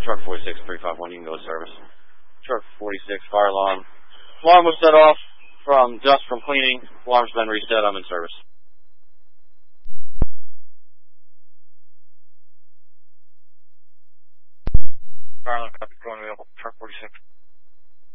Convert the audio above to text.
Truck 46, 351, you can go to service. Truck 46, fire alarm. Alarm was set off from dust from cleaning. Alarm's been reset. I'm in service. Fire alarm, copy, going wheel, truck 46.